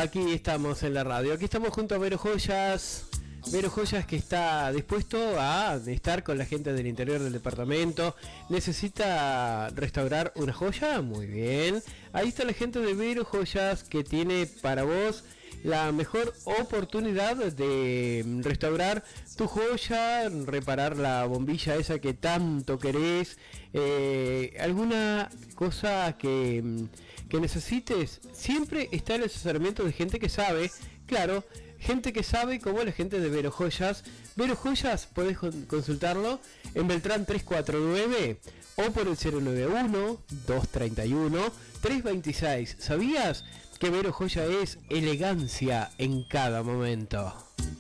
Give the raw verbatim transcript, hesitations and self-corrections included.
Aquí estamos en la radio, aquí estamos junto a Vero Joyas. Vero Joyas que está dispuesto a estar con la gente del interior del departamento. ¿Necesita restaurar una joya? Muy bien. Ahí está la gente de Vero Joyas que tiene para vos la mejor oportunidad de restaurar tu joya, reparar la bombilla esa que tanto querés, eh, alguna cosa que, que necesites. Siempre está el asesoramiento de gente que sabe, claro, gente que sabe como la gente de Vero Joyas. Vero Joyas podés consultarlo en Beltrán trescientos cuarenta y nueve o por el cero nueve uno, dos tres uno, tres dos seis. ¿Sabías que Vero Joya es elegancia en cada momento?